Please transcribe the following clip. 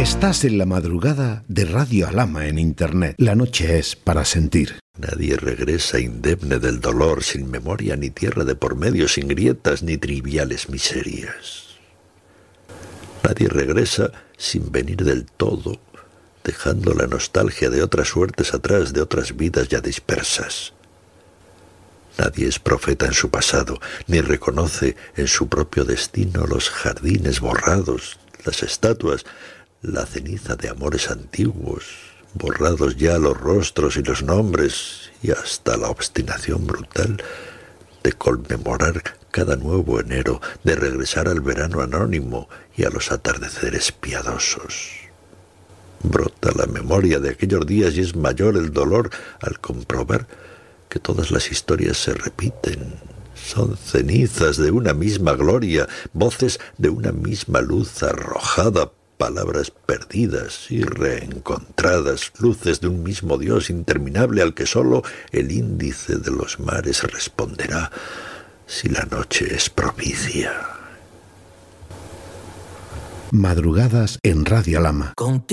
Estás en la madrugada de Radio Alhama en Internet. La noche es para sentir. Nadie regresa indemne del dolor, sin memoria ni tierra de por medio, sin grietas ni triviales miserias. Nadie regresa sin venir del todo, dejando la nostalgia de otras suertes atrás, de otras vidas ya dispersas. Nadie es profeta en su pasado, ni reconoce en su propio destino los jardines borrados, las estatuas, la ceniza de amores antiguos, borrados ya los rostros y los nombres, y hasta la obstinación brutal de conmemorar cada nuevo enero, de regresar al verano anónimo y a los atardeceres piadosos. Brota la memoria de aquellos días y es mayor el dolor al comprobar que todas las historias se repiten. Son cenizas de una misma gloria, voces de una misma luz arrojada, palabras perdidas y reencontradas, luces de un mismo Dios interminable al que solo el índice de los mares responderá si la noche es propicia. Madrugadas en Radio Alhama.